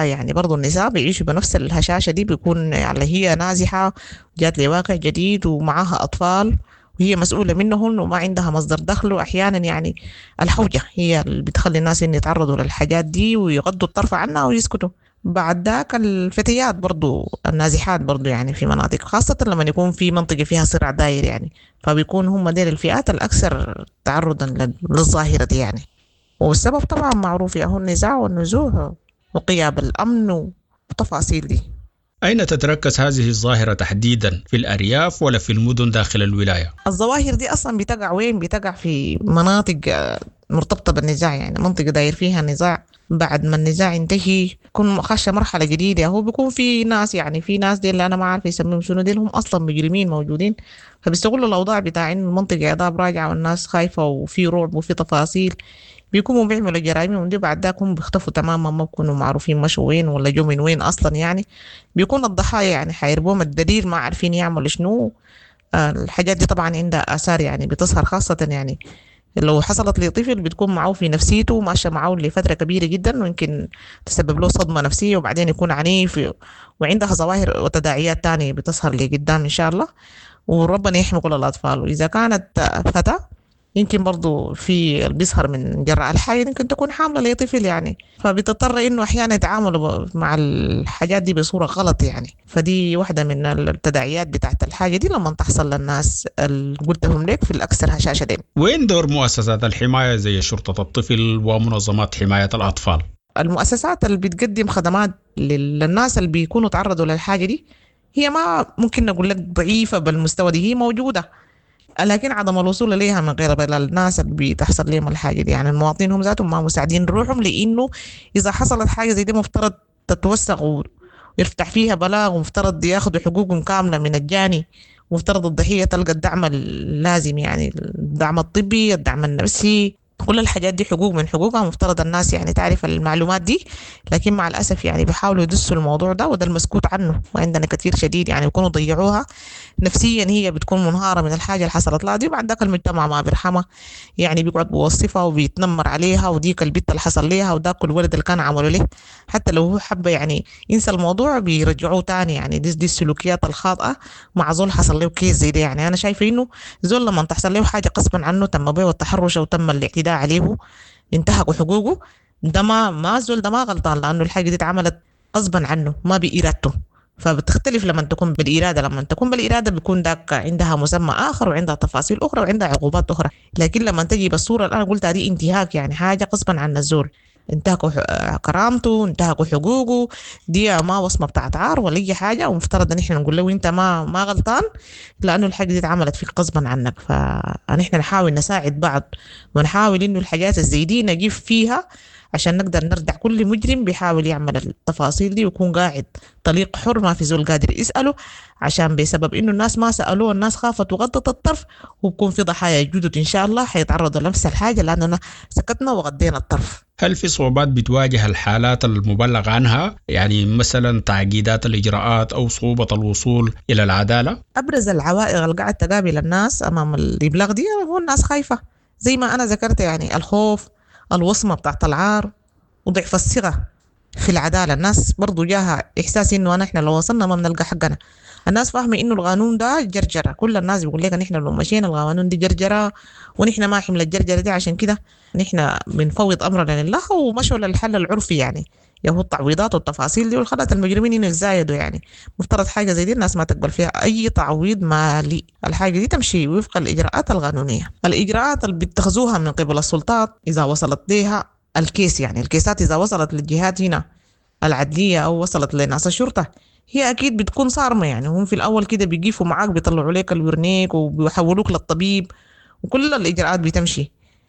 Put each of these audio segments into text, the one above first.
النساء، يعني برضو النساء بيعيشوا بنفس الهشاشة دي، بيكون يعني هي نازحة جات لواقع جديد ومعها أطفال وهي مسؤولة منهم وما عندها مصدر دخل، وأحيانا يعني الحوجة هي اللي بتخلي الناس إن يتعرضوا للحاجات دي ويغضوا الطرف عنها ويسكتوا. بعد ذاك الفتيات برضو النازحات برضو يعني في مناطق، خاصة لما يكون في منطقة فيها صراع داير يعني، فبيكون هم ديل الفئات الأكثر تعرضا للظاهرة دي يعني. والسبب طبعا معروف، يا هو النزاع والنزوح وغياب الأمن وتفاصيل دي. أين تتركز هذه الظاهرة تحديدا، في الأرياف ولا في المدن داخل الولاية؟ الظواهر دي أصلا بتقع وين؟ بتقع في مناطق مرتبطة بالنزاع، يعني منطقة داير فيها نزاع، بعد ما النزاع ينتهي يكون خش مرحلة جديدة، هو بيكون في ناس يعني في ناس دي اللي أنا ما عارف يسميهم شنو، دي هم أصلا مجرمين موجودين، فبيستغلوا الأوضاع بتاع إن المنطقة عذاب راجعة والناس خايفة وفي رعب وفي تفاصيل، بيكونوا بيعملوا جرائم ودي بعد ذاك هم بيختفوا تماما، ما بيكونوا معروفين مشوا وين ولا جو من وين أصلا يعني. بيكون الضحايا يعني حيربوهم الدليل ما عارفين يعملوا شنو. الحاجات دي طبعا عندها آثار يعني بتظهر، خاصة يعني لو حصلت لطفل بتكون معه في نفسيته ماشية معه لفترة كبيرة جدا، ويمكن تسبب له صدمة نفسية وبعدين يكون عنيف، وعندها ظواهر وتداعيات تانية بتظهر لقدام إن شاء الله. وربنا يحمي كل الأطفال. وإذا كانت فتاة يمكن برضو في اللي بيظهر من جراء الحاجة يمكن تكون حاملة لطفل يعني، فبتضطر إنه أحيانا يتعاملوا مع الحاجات دي بصورة غلط يعني. فدي واحدة من التداعيات بتاعت الحاجة دي لما تحصل للناس اللي قلتهم لك في الأكثر هشاشة دي. وين دور مؤسسات الحماية زي شرطة الطفل ومنظمات حماية الأطفال؟ المؤسسات اللي بتقدم خدمات للناس اللي بيكونوا تعرضوا للحاجة دي هي ما ممكن نقول لك ضعيفة بالمستوى دي، هي موجودة، لكن عدم الوصول إليها من قبل الناس اللي بتحصل لهم الحاجة دي، يعني المواطنين هم ذاتهم ما مساعدين روحهم، لأنه إذا حصلت حاجة زي دي مفترض تتوثق ويفتح فيها بلاغ، ومفترض ياخدوا حقوقهم كاملة من الجاني، ومفترض الضحية تلقى الدعم اللازم، يعني الدعم الطبي، الدعم النفسي، كل الحاجات دي حقوق من حقوقها، مفترض الناس يعني تعرف المعلومات دي. لكن مع الأسف يعني بيحاولوا يدسوا الموضوع ده، وده المسكوت عنه وعندنا كثير شديد، يعني يكونوا ضيعوها نفسيا، هي بتكون منهارة من الحاجة اللي حصلت لها دي، وبعد ذاك المجتمع ما بيرحمها، يعني بيقعد بيوصفها وبيتنمر عليها، وديك البت اللي حصل ليها وداك الولد اللي كان عمله له، حتى لو هو حب يعني ينسى الموضوع بيرجعوه تاني، يعني دي السلوكيات الخاطئة مع زول حصل له كيس زي ده. يعني أنا شايفة إنه زول لما تحصل له حاجة قصبا عنه تم بيه التحرش أو تم الاعتداء عليه انتهكوا حقوقه، ده ما زول ده ما غلطان، لأنه الحاجة دي اتعملت غصبا عنه ما بإرادته. فبتختلف لما تكون بالإرادة، لما تكون بالإرادة بيكون داك عندها مسمى آخر وعندها تفاصيل أخرى وعندها عقوبات أخرى. لكن لما تجي بالصورة اللي أنا قلتها دي انتهاك، يعني حاجة غصبا عن الزول، انتهكوا كرامته، انتهكوا حقوقه، دي ما وصمة بتاعت عار ولا أي حاجة، ومفترض إن إحنا نقول له أنت ما غلطان، لأنه الحاجة دي اتعملت فيك غصبا عنك. فنحن نحاول نساعد بعض ونحاول إنه الحاجات الزي دي نجيب فيها عشان نقدر نردع كل مجرم بيحاول يعمل التفاصيل دي، ويكون قاعد طليق حر ما في زول قادر يسأله، عشان بسبب إنه الناس ما سألوه الناس خافت وغضت الطرف، وبكون في ضحايا جدد إن شاء الله حيتعرضوا لنفس الحاجة لأننا سكتنا وغضينا الطرف. هل في صعوبات بتواجه الحالات المبلغ عنها، يعني مثلا تعقيدات الإجراءات أو صعوبة الوصول إلى العدالة؟ أبرز العوائق اللي قاعد تقابل الناس أمام الإبلاغ دي هو الناس خايفة زي ما أنا ذكرت، يعني الخوف، الوصمة بتاعت العار، وضعف الثقة في العدالة. الناس برضو جاها إحساس إنه إحنا لو وصلنا ما بنلقى حقنا. الناس فاهمة إنه القانون ده جرجرة، كل الناس بيقول لك نحن لو مشينا القانون دي جرجرة ونحن ما حمل الجرجرة دي، عشان كده نحن بنفوض أمرنا لله ومشوا للحل العرفي، يعني يهو التعويضات والتفاصيل دي، والخلت المجرمين إنه يزايدوا. يعني مفترض حاجة زي دي الناس ما تقبل فيها أي تعويض مالي، الحاجة دي تمشي وفق الإجراءات القانونية. الإجراءات اللي بيتخذوها من قبل السلطات إذا وصلت ليها الكيس، يعني الكيسات إذا وصلت للجهات هنا العدلية أو وصلت لناس الشرطة، هي أكيد بتكون صارمة، يعني هم في الأول كده بيقيفوا معاك، بيطلعوا لك الورنيك وبيحولوك للطبيب وكل الإجراءات بتمشي.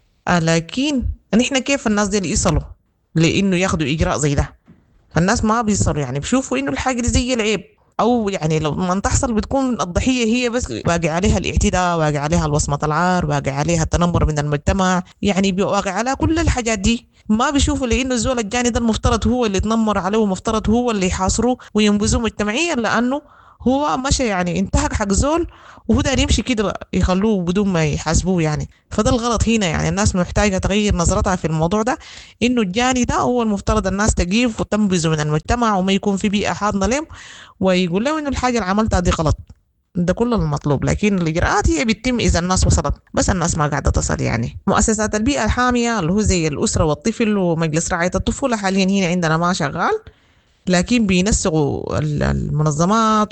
لكن نحن كيف الناس دي اللي يصلوا لإنه ياخدوا إجراء زي ده؟ فالناس ما بيصلوا، يعني بيشوفوا إنه الحاجة دي زي العيب، أو يعني لو ما تحصل بتكون الضحية هي بس واقع عليها الاعتداء، واقع عليها الوصمة العار، واقع عليها التنمر من المجتمع، يعني واقع عليها كل الحاجات دي. ما بيشوفوا لأنه الزول الجاني ده المفترض هو اللي يتنمر عليه، ومفترض هو اللي يحاصروه وينبذوه مجتمعيا، لأنه هو مشى يعني انتهك حق زول، وهو داير يمشي كده يخلوه بدون ما يحاسبوه يعني. فده الغلط هنا يعني. الناس محتاجة تغير نظرتها في الموضوع ده، انه الجاني ده هو المفترض الناس تقيف وتنبذه من المجتمع، وما يكون في بيئة حاضنة لهم، ويقول له انه الحاجة اللي عملتها دي غلط. ده كل المطلوب. لكن الإجراءات هي بتتم إذا الناس وصلت، بس الناس ما قاعدة تصل يعني. مؤسسات البيئة الحامية اللي هو زي الأسرة والطفل ومجلس رعاية الطفولة حاليا هنا عندنا ما شغال، لكن بينسقوا المنظمات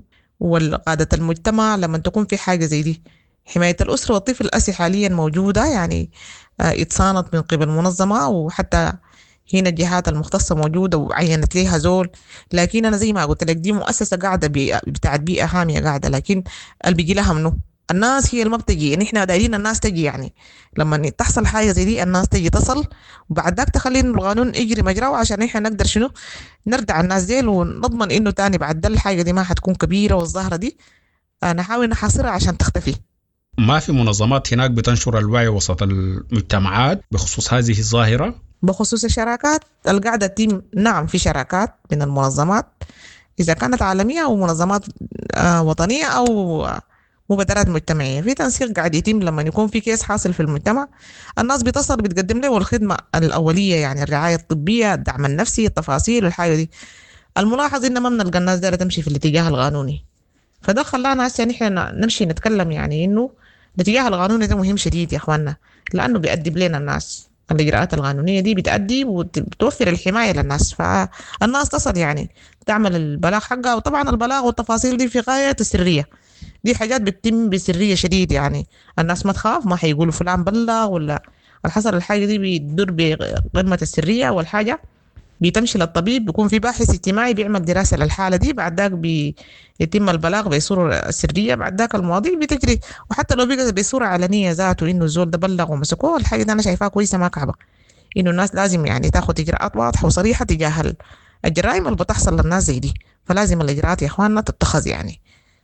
وقادة المجتمع لما تكون في حاجة زي دي. حماية الأسرة والطفل أسي حاليا موجودة يعني، اتصانت من قبل منظمة، وحتى هنا الجهات المختصة موجودة وعينت ليها زول. لكن أنا زي ما قلت لك دي مؤسسة قاعدة بتاعت بيئة حامية قاعدة، لكن اللي بيجي لها منه الناس هي اللي ما بتجي. يعني احنا دايرين الناس تجي يعني، لما تحصل حاجة زي دي الناس تجي تصل، وبعد ذاك تخلي إنه القانون يجري مجراه عشان احنا نقدر شنو نردع الناس دي، ونضمن انه تاني بعد ده الحاجة دي ما حتكون كبيرة، والظاهرة دي نحاول نحاصرها عشان تختفي. ما في منظمات هناك بتنشر الوعي وسط المجتمعات بخصوص هذه الظاهرة؟ بخصوص الشراكات القاعدة تتم، نعم في شراكات من المنظمات، إذا كانت عالمية أو منظمات وطنية أو مبادرات مجتمعية. في تنسيق قاعد يتم لما يكون في كيس حاصل في المجتمع، الناس بتصل بتقدم له الخدمة الأولية، يعني الرعاية الطبية، الدعم النفسي، التفاصيل والحاجة دي. الملاحظ إن ما بنلقى الناس دايرة تمشي في الاتجاه القانوني، فده خلانا هسه نحن نمشي نتكلم يعني إنه الاتجاه القانوني ده مهم شديد يا إخواننا، لأنه بيأدب لنا الناس. الإجراءات القانونية دي بتأدي وبتوفر الحماية للناس، فالناس تصل يعني تعمل البلاغ حقها. وطبعا البلاغ والتفاصيل دي في غاية السرية، دي حاجات بتتم بسرية شديد يعني. الناس ما تخاف، ما حيقولوا فلان بلغ ولا الحصل الحاجة دي، بيدور بقمة السرية. والحاجة بتمشي للطبيب، بيكون في باحث اجتماعي بيعمل دراسة للحالة دي، بعد ذاك بيتم البلاغ بصورة سرية، بعد ذاك المواضيع بتجري. وحتى لو بقى بصورة علنية ذاته انه الزول ده بلغ ومسكوه، الحاجة دي انا شايفاها كويسة ما كعبة. انه الناس لازم يعني تاخد اجراءات واضحة وصريحة تجاه الجرائم اللي بتحصل للناس زي دي. فلازم الاجراءات يا اخواننا تتخذ يعني.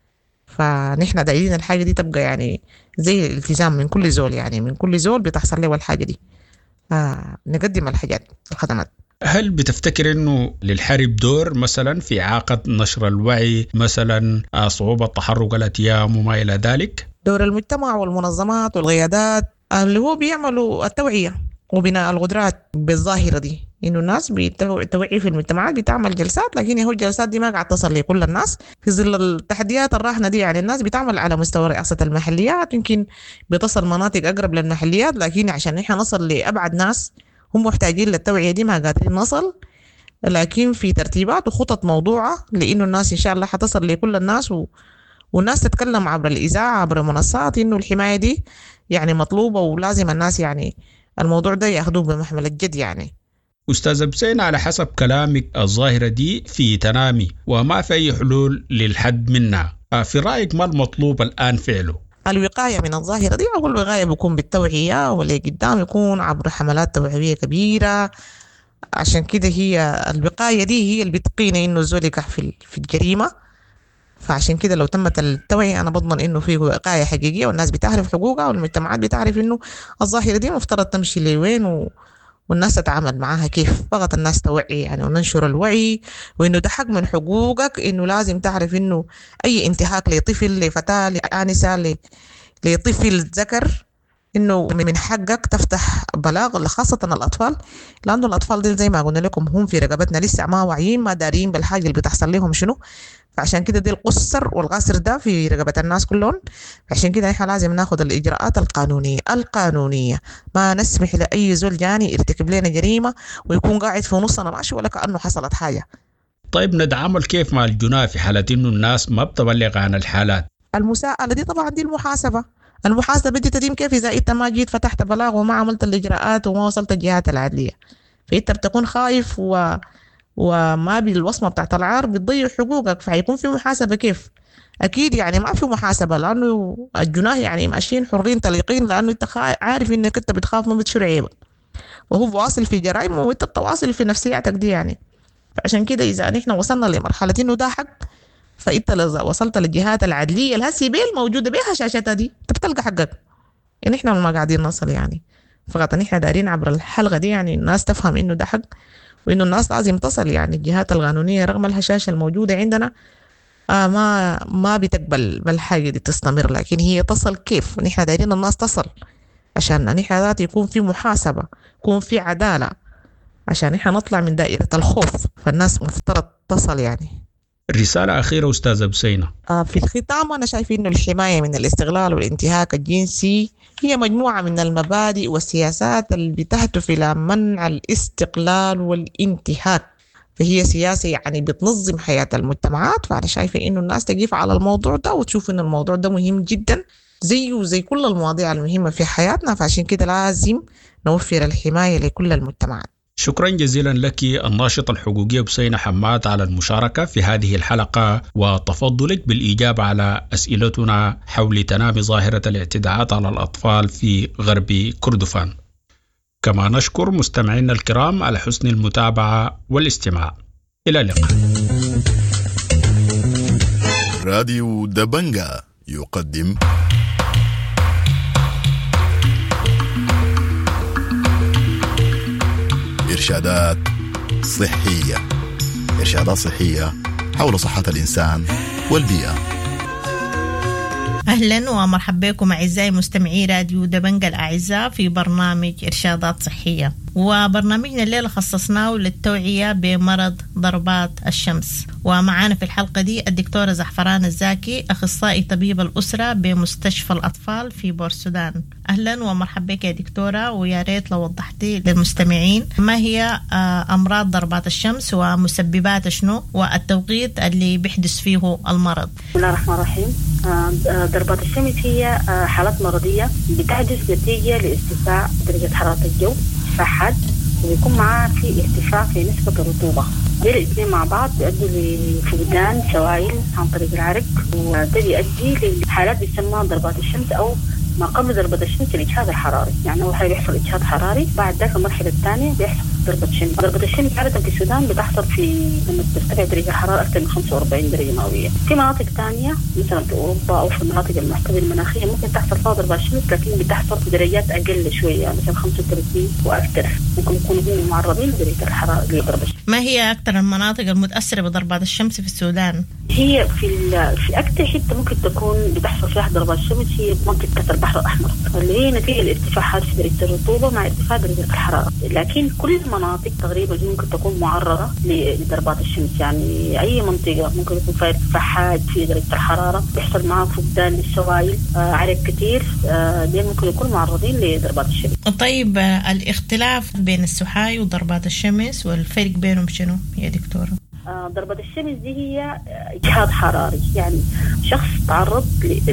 فنحن دايرين الحاجة دي تبقى يعني زي الالتزام من كل زول، يعني من كل زول بتحصل له الحاجة دي نقدم الحاجات الخدمات. هل بتفتكر انه للحرب دور مثلا في إعاقة نشر الوعي، مثلا صعوبة تحرك الأتيام وما إلى ذلك؟ دور المجتمع والمنظمات والقيادات اللي هو بيعملوا التوعية وبناء القدرات بالظاهرة دي، إنه الناس التوعية في المجتمعات بتعمل جلسات، لكن هو الجلسات دي ما قاعد تصل لكل الناس في ظل التحديات الراهنة دي. يعني الناس بتعمل على مستوى رئاسة المحليات، يمكن بتصل مناطق أقرب للمحليات، لكن عشان إحنا نصل لأبعد ناس هم محتاجين للتوعية دي ما قادرين نصل. لكن في ترتيبات وخطط موضوعة لإنه الناس إن شاء الله حتصل لكل الناس، والناس تتكلم عبر الإذاعة عبر المنصات إنه الحماية دي يعني مطلوبة، ولازم الناس يعني الموضوع ده ياخدوه بمحمل الجد يعني. أستاذ حسين، على حسب كلامك الظاهرة دي في تنامي وما في أي حلول للحد منها، في رأيك ما المطلوب الآن فعله؟ الوقاية من الظاهرة دي، أول وقاية بيكون بالتوعية، واللي قدام يكون عبر حملات توعوية كبيرة. عشان كده هي الوقاية دي هي اللي بتقينا إنه الزول يقع في الجريمة. فعشان كده لو تمت التوعية أنا بضمن إنه في وقاية حقيقية، والناس بتعرف حقوقها، والمجتمعات بتعرف إنه الظاهرة دي مفترض تمشي لوين والناس تتعامل معاها كيف. فقط الناس توعي يعني، وننشر الوعي، وإنه ده حق من حقوقك، إنه لازم تعرف إنه أي انتهاك لطفل، لفتاة، لآنسة، لطفل ذكر، إنه من حقك تفتح بلاغ، خاصة الأطفال، لأنه الأطفال دي زي ما قلنا لكم هم في رقبتنا لسه ما واعيين، ما دارين بالحاجة اللي بتحصل لهم شنو. فعشان كده دي القصر والغسر ده في رقبة الناس كلهم. عشان كده احنا لازم ناخد الإجراءات القانونية. ما نسمح لأي زول جاني يرتكب لنا جريمة ويكون قاعد في نصنا ماشي ولا كأنه حصلت حاجة. طيب نتعامل كيف مع الجناه في حالة إنه الناس ما بتبلغ عن الحالات؟ المساءلة دي طبعا دي المحاسبة دي تتم كيف إذا أنت ما جيت فتحت بلاغ وما عملت الإجراءات وما وصلت الجهات العدلية، فأنت بتكون خايف وما بالوصمة بتاعت العار بتضيع حقوقك، فهيكون في محاسبة كيف؟ أكيد يعني ما في محاسبة، لأنه الجناه يعني ماشيين حرين طليقين، لأنه أنت عارف إنك أنت بتخاف من بتشر عيبك، وهو واصل في جرائم وأنت بتواصل في نفسياتك دي يعني. فعشان كده إذا نحن وصلنا لمرحلة إنه ده حق، فانت لو وصلت للجهات العدليه الهسي بيل موجوده بها شاشتها دي، انت بتلقى حقك. يعني احنا ما قاعدين نصل يعني، فقط احنا دارين عبر الحلقه دي يعني الناس تفهم انه ده حق، وانه الناس لازم تصل يعني الجهات القانونيه رغم الهشاشه الموجوده عندنا ما بتقبل بالحاجة دي تستمر، لكن هي تصل كيف؟ نحن دايرين الناس تصل عشان نحن ذات يكون في محاسبة، يكون في عدالة، عشان نحن نطلع من دائرة الخوف. فالناس مفترض تصل يعني. رسالة أخيرة أستاذة بسينة. في الختام أنا شايف إنه الحماية من الاستغلال والانتهاك الجنسي هي مجموعة من المبادئ والسياسات اللي بتهدف إلى منع الاستقلال والانتهاك، فهي سياسة يعني بتنظم حياة المجتمعات. فأنا شايفة إنه الناس تقيف على الموضوع ده وتشوف إن الموضوع ده مهم جدا زي كل المواضيع المهمة في حياتنا، فعشان كده لازم نوفر الحماية لكل المجتمعات. شكرا جزيلا لك الناشطة الحقوقية بسينة حماد على المشاركة في هذه الحلقة وتفضلك بالإجابة على أسئلتنا حول تنامي ظاهرة الاعتداءات على الأطفال في غرب كردفان. كما نشكر مستمعينا الكرام على حسن المتابعة والاستماع. إلى اللقاء. راديو دبنجا يقدم إرشادات صحية. إرشادات صحية حول صحة الإنسان والبيئة. أهلا ومرحبا بكم أعزائي مستمعي راديو دبنجا الأعزاء في برنامج إرشادات صحية. وبرنامجنا الليلة خصصناه للتوعية بمرض ضربات الشمس، ومعانا في الحلقة دي الدكتورة زعفران الزاكي أخصائي طبيب الأسرة بمستشفى الأطفال في بورسودان. أهلا ومرحبا بك يا دكتورة، ويا ريت لو وضحتي للمستمعين ما هي أمراض ضربات الشمس ومسببات شنو والتوقيت اللي بيحدث فيه المرض. بسم الله الرحمن الرحيم. ضربات الشمس هي حالات مرضية بتحدث نتيجة لارتفاع درجة حرارة الجو فحد، ويكون معاه في ارتفاع في نسبة الرطوبة. دول الاثنين مع بعض بيؤدوا لفقدان سوائل عن طريق العرق، وده بيؤدي لحالات بيسمى ضربات الشمس أو ما قبل ضربة الشمس الإجهاد الحراري. يعني أول حاجة بيحصل إجهاد حراري، بعد ذلك المرحلة الثانية بيحصل ضربة الشمس. ضربة الشمس عادة في السودان بتحصل في لما ترتفع درجة الحرارة أكثر من 45 درجة مئوية. في مناطق ثانية مثلا في أوروبا أو في المناطق المحتوية المناخية ممكن تحصل فيها ضربة الشمس، لكن بتحصل في درجات أقل شوية مثلا 35 وأكثر، ممكن يكونوا هم معرضين لدرجة الحرارة لضربة الشمس. ما هي أكثر المناطق المتأثرة بضربات الشمس في السودان؟ هي في أكثر حتة ممكن تكون بتحصل فيها ضربات الشمس هي منطقة البحر الأحمر، اللي هي نتيجة لارتفاع في درجة الرطوبة مع ارتفاع درجة الحرارة. لكن كل المناطق تقريبا ممكن تكون معرضة لضربات الشمس. يعني أي منطقة ممكن يكون فيها ارتفاع حاد في درجة الحرارة، بيحصل معها فقدان للسوائل، عرق كتير، دي ممكن يكونوا معرضين لضربات الشمس. طيب الاختلاف بين السحاي وضربات الشمس والفرق بينهم شنو يا دكتورة؟ ضربة الشمس دي هي إجهاد حراري، يعني شخص تعرض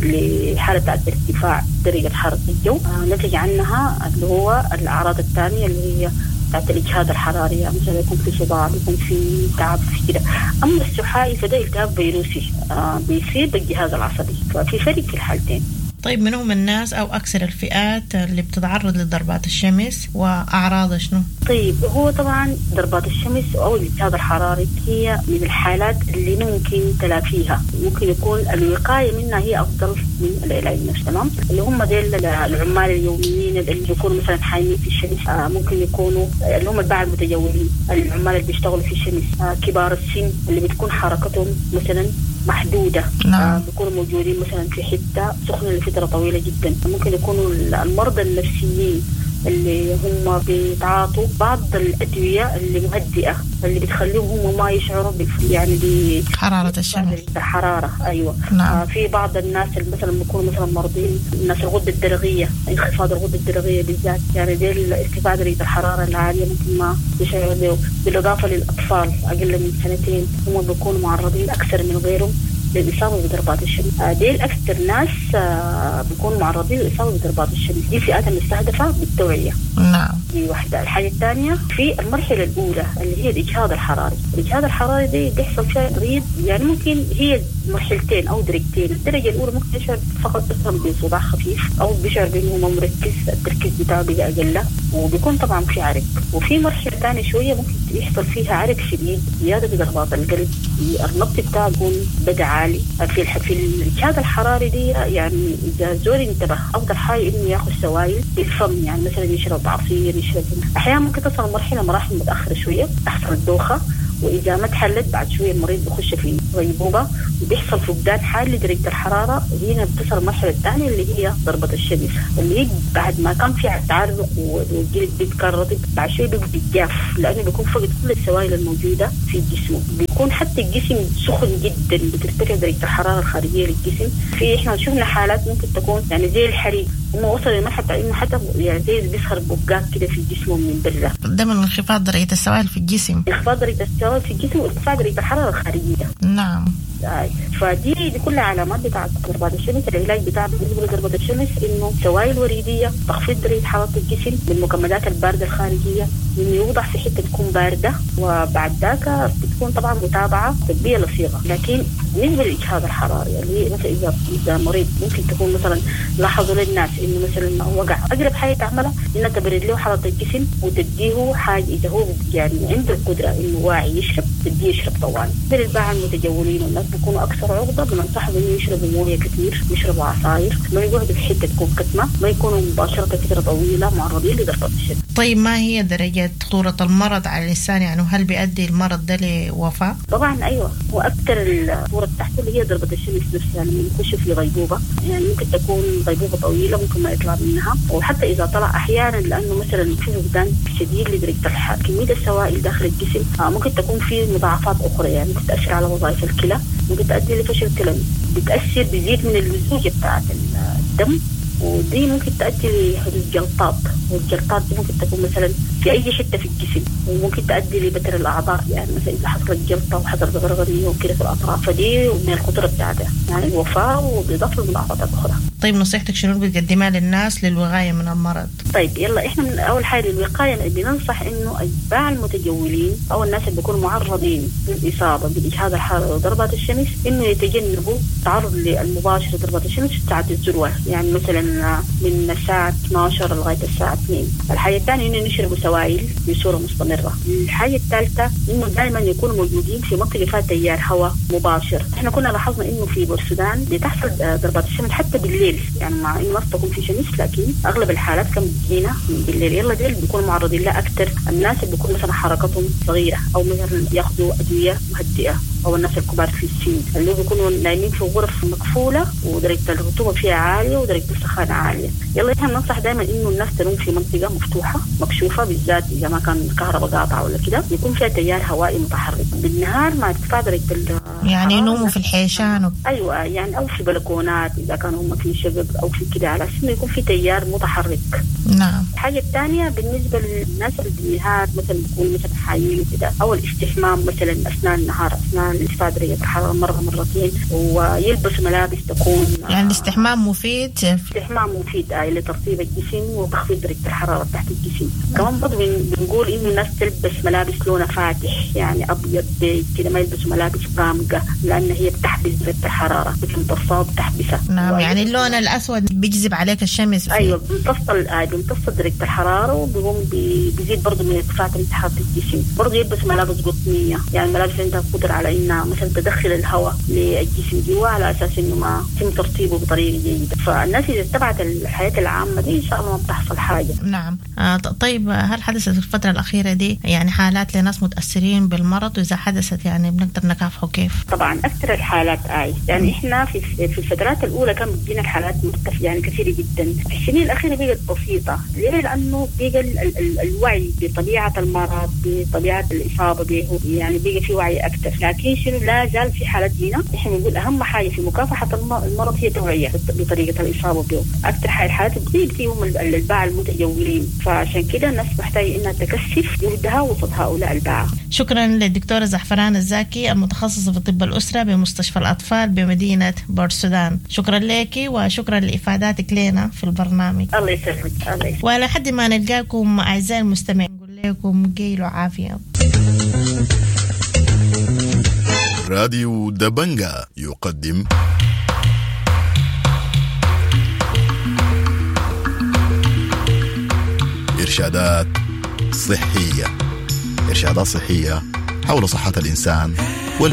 لحالة ارتفاع درجة حرارة الجو نتج عنها اللي هو الأعراض الثانية اللي هي بتاعت الإجهاد الحراري، يعني مثلا يكون في صداع، يكون في تعب في كده. أما السحاي فده التهاب فيروسي بيصيب الجهاز العصبي، ففي فرق في الحالتين. طيب من هم الناس أو أكثر الفئات اللي بتتعرض لضربات الشمس وأعراضها شنو؟ طيب هو طبعا ضربات الشمس أو الإجهاد الحراري هي من الحالات اللي ممكن تلافيها، ممكن يكون الوقاية منها هي أفضل من العلاج نفسه. تمام، اللي هم ديل العمال اليوميين اللي يكونوا مثلا حايمين في الشمس، ممكن يكونوا اللي هم الباعة المتجولين، العمال اللي بيشتغلوا في الشمس، كبار السن اللي بتكون حركتهم مثلا محدودة، بيكونوا موجودين مثلا في حتة سخنة لفترة طويلة جدا. ممكن يكونوا المرضى النفسيين اللي هم بيتعاطوا بعض الأدوية اللي مهدئة اللي بتخليهم هم ما يشعروا يعني حرارة الشمس. حرارة أيوة. في بعض الناس اللي مثلا بيكونوا مثلا مرضين، الناس الغدة الدرقية، انخفاض الغدة الدرقية بالذات، يعني دي ارتفاع درجة الحرارة العالية ممكن ما يشعروا له. بالإضافة للأطفال أقل من 2 هم بيكونوا معرضين أكثر من غيرهم للإصابة بضربات الشمس. دي الأكثر ناس بيكونوا معرضين للإصابة بضربات الشمس. دي فئات مستهدفة بالتوعية. نعم. دي واحدة. الحاجة الثانية في المرحلة الأولى اللي هي الإجهاد الحراري. الإجهاد الحراري دي بيحصل فيها تغيير، يعني ممكن هي مرحلتين أو درجتين. الدرجة الأولى ممكن يشعر فقط بصداع خفيف أو بيشعر بأنه هو مركز، التركيز بتاعه بيبقى أقل، وبيكون طبعا في عرق. وفي مرحلة ثانية شوية ممكن يحصل فيها عرق شديد، زيادة بضربات القلب، النبض بتاعه يكون بدأ عالي. في الإجهاد الحراري دي يعني إذا زول انتبه أفضل حاجة إنه يأخذ سوائل بالفم، يعني مثلا يشرب عصير، يشرب. أحيانا ممكن تصل مرحلة مراحل متأخرة شوية، تحصل الدوخة وإذا ما تحلت بعد شوية المريض بيخش في غيبوبة وبيحصل فقدان حاد لدرجة الحرارة. وهنا بتصل المرحلة الثانية اللي هي ضربة الشمس، اللي هي بعد ما كان في تعرق والجلد بيتكرر بعد شوية بيتجاف، لأنه بيكون فقد كل السوائل الموجودة في جسمه. بيكون حتى الجسم سخن جدا، بترتفع درجة الحرارة الخارجية للجسم. في احنا شفنا حالات ممكن تكون يعني زي الحريق، هم وصلوا لمرحلة انه حتى يعني زي بيسخر بقاق كده في جسمه من برا. ده من انخفاض درجة السوائل في الجسم، انخفاض درجة السوائل في الجسم وارتفاع درجة الحرارة الخارجية. نعم. فدي كلها علامات بتاعت ضربات الشمس. العلاج بتاع بالنسبة لضربات الشمس انه سوائل وريدية، تخفيض درجة حرارة الجسم بالمكملات الباردة الخارجية، انه يوضع في حتة تكون باردة، وبعد ذاك بتكون طبعا متابعة طبية لصيغة. لكن بالنسبة للإجهاض الحراري اللي مثلا إذا مريض ممكن تكون مثلا لاحظوا للناس إنه مثلا وقع، أقرب حاجة تعملها إنها تبرد له حرارة الجسم وتديه حاجة إذا هو يعني عنده القدرة إنه واعي يشرب، تديه يشرب طوال. للباعة المتجولين والناس بيكونوا أكثر عرضة، بننصحهم إنه يشربوا موية كثير، يشربوا عصاير، ما يقعدوا في حتة تكون كتمة، ما يكونوا مباشرة فترة طويلة معرضين لضربات الشمس. طيب ما هي درجة خطورة المرض على الإنسان؟ يعني هل بيؤدي المرض ده لوفاة؟ طبعا أيوة، وأكثر الخطورة تحت اللي هي ضربة الشمس نفسها لما يخش في غيبوبة، يعني ممكن تكون غيبوبة طويلة ممكن ما يطلع منها، وحتى إذا طلع أحيانا لأنه مثلا في فقدان شديد لدرجة كمية السوائل داخل الجسم، ممكن تكون في مضاعفات أخرى، يعني ممكن تأثر على وظائف الكلى، ممكن تؤدي لفشل كلوي، بتأثر بزيد من اللزوجة بتاعت الدم، ودي ممكن تؤدي لحدوث جلطات، والجلطات دي ممكن تكون مثلا في أي حتة في الجسم، وممكن تؤدي لبتر الأعضاء، يعني مثلا إذا حصلت جلطة وحصلت غرغرية وكده في الأطراف، فدي من الخطورة بتاعتها يعني الوفاة وبإضافة لمضاعفات أخرى. طيب نصيحتك شنو بتقدمها للناس للوقاية من المرض؟ طيب يلا إحنا من أول حاجة للوقاية بننصح إنه أتباع المتجولين أو الناس اللي بيكونوا معرضين للإصابة بالإجهاض الحراري وضربات الشمس إنه يتجنبوا التعرض للمباشر لضربات الشمس في ساعة الذروة، يعني مثلا من الساعة 12 لغاية الساعة 2. الحاجة الثانية إنه نشربوا سوائل بصورة مستمرة. الحاجة الثالثة إنه دائما يكونوا موجودين في منطقة فيها تيار هواء مباشر. إحنا كنا لاحظنا إنه في بورسودان بتحصل ضربات الشمس حتى بالليل، يعني مع إنه ما تكون في شمس لكن أغلب الحالات كم بتجينا بالليل. يلا ديل بيكونوا معرضين لها أكثر الناس اللي بيكون مثلا حركتهم صغيرة أو مثلا يأخذوا أدوية مهدئة، أو الناس الكبار في السن اللي بيكونوا نايمين في غرف مقفولة ودرجة الرطوبة فيها عالية ودرجة السخانة عالية. يلا إحنا ننصح دائما إنه الناس تنوم في منطقة مفتوحة مكشوفة، بالذات إذا ما كان الكهرباء قاطعة ولا كده، يكون فيها تيار هوائي متحرك. بالنهار مع ارتفاع درجة يعني ينوموا في الحيشان أيوة، يعني أو في بلكونات إذا كانوا هم في شقق أو في كده، على أساس إنه يكون في تيار متحرك. نعم. الحاجة الثانية بالنسبة للناس اللي بالنهار مثلا بيكونوا مثلا حايين وكده، أو الاستحمام مثلا أثناء النهار أثناء ارتفاع درجة الحرارة مرة مرتين، ويلبس ملابس تكون يعني الاستحمام مفيد. الاستحمام مفيد لترطيب الجسم وتخفيض درجة الحرارة تحت الجسم. كمان برضه بنقول إنه الناس تلبس ملابس لونها فاتح، يعني أبيض كده، ما يلبسوا ملابس غامقة لأن هي بتحبس درجة الحرارة، بتمتصها وبتحبسها. نعم، يعني اللون الأسود بيجذب عليك الشمس فيه. أيوة، بيمتص درجة الحرارة وبيقوم بيزيد برضه من ارتفاع درجة حرارة الجسم. برضه يلبس ملابس قطنية، يعني ملابس عندها قدرة على إنها مثلا تدخل الهواء للجسم جوا على أساس إنه ما يتم ترطيبه بطريقة جيدة. فالناس إذا اتبعت الحياة العامة دي إن شاء الله ما بتحصل حاجة. نعم. طيب هل حدثت في الفترة الأخيرة دي يعني حالات لناس متأثرين بالمرض؟ وإذا حدثت يعني بنقدر نكافحه كيف؟ طبعا أكثر الحالات يعني إحنا في الفترات الأولى كان بتجينا الحالات يعني كثيرة جدا. في السنين الأخيرة بقت بسيطة. ليه؟ لأنه بقى الوعي بطبيعة المرض، بطبيعة الإصابة به، يعني بقى في وعي أكثر. لكن شنو لا زال في حالات جينا. إحنا نقول أهم حاجة في مكافحة المرض هي توعية بطريقة الإصابة به. أكثر حاجة الحالات بتيجي الباعة المتجولين، فعشان كده الناس محتاجة إنها تكثف جهدها وسط هؤلاء الباعة. شكرا للدكتورة زعفران الزاكي المتخصصة في طب الأسرة بمستشفى الأطفال بمدينة بورسودان. شكرا لك وشكرا لإفاداتك لنا في البرنامج. الله يسلمك. الله يسلمك. ولحد ما نلقاكم أعزائي المستمعين نقول لكم قيلوا عافية. راديو دبنجا يقدم إرشادات صحية حول صحة الإنسان